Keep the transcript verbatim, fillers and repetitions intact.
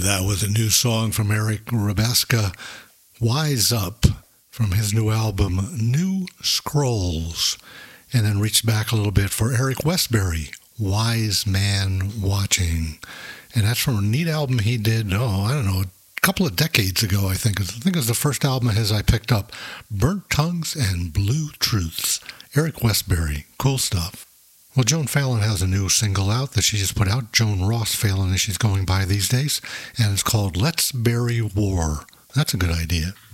That was a new song from Eric Rebeska, Wise Up, from his new album, New Scrolls. And then reached back a little bit for Eric Westbury, Wise Man Watching. And that's from a neat album he did, oh, I don't know, a couple of decades ago, I think. I think it was the first album of his I picked up, Burnt Tongues and Blue Truths. Eric Westbury, cool stuff. Well, Joan Fallon has a new single out that she just put out, Joan Ross Fallon as she's going by these days, and it's called Let's Bury War. That's a good idea.